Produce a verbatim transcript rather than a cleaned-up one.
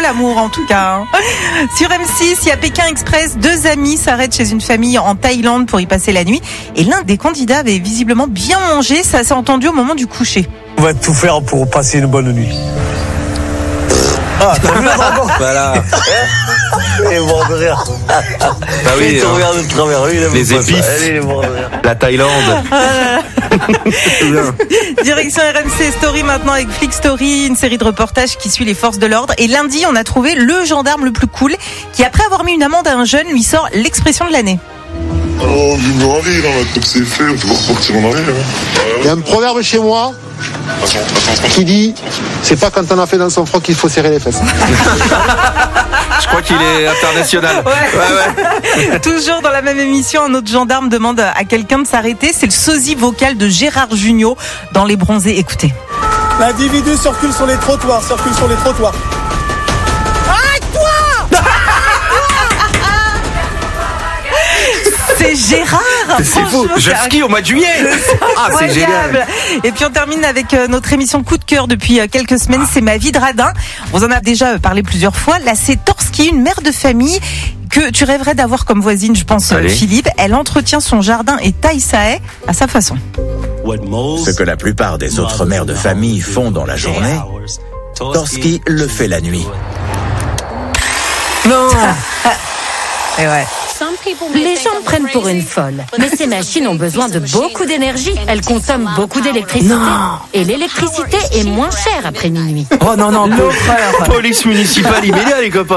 l'amour en tout cas. Sur M six, il y a Pékin Express, deux amis s'arrêtent chez une famille en Thaïlande pour y passer la nuit. Et l'un des candidats avait visiblement bien mangé, ça s'est entendu au moment du coucher. On va tout faire pour passer une bonne nuit. Ah, t'as vu le dragon ? Voilà. Il est mort de rire. Bah oui, il te hein. regarde de travers. Lui, il aime Les pas ça. épices. Allez, il est mort de rire. La Thaïlande. Direction R M C Story maintenant avec Flick Story, une série de reportages qui suit les forces de l'ordre. Et lundi, on a trouvé le gendarme le plus cool qui, après avoir mis une amende à un jeune, lui sort l'expression de l'année. Oh, vu me rire, hein, maintenant que c'est fait, on peut repartir en arrière. Hein. Il y a un proverbe chez moi qui dit c'est pas quand on a fait dans son froc qu'il faut serrer les fesses. Je crois qu'il est international. Ouais. Ouais, ouais. Toujours dans la même émission, un autre gendarme demande à quelqu'un de s'arrêter. C'est le sosie vocal de Gérard Jugnot dans Les Bronzés. Écoutez. L'individu circule sur les trottoirs, circule sur les trottoirs. C'est Gérard. C'est fou. Je skie au mois de juillet. Ah, c'est génial. Et puis on termine avec notre émission coup de cœur depuis quelques semaines. C'est Ma vie de radin. On en a déjà parlé plusieurs fois. Là, c'est Torski, une mère de famille que tu rêverais d'avoir comme voisine, je pense, Allez. Philippe. Elle entretient son jardin et taille sa haie à sa façon. Ce que la plupart des autres mères de famille font dans la journée, Torski le fait la nuit. Non. Et ouais. Les gens me prennent pour une folle, mais ces machines ont besoin de beaucoup d'énergie. Elles consomment beaucoup d'électricité. Non. Et l'électricité est moins chère après minuit. Oh non, non, l'horreur. Police municipale immédiate, les copains.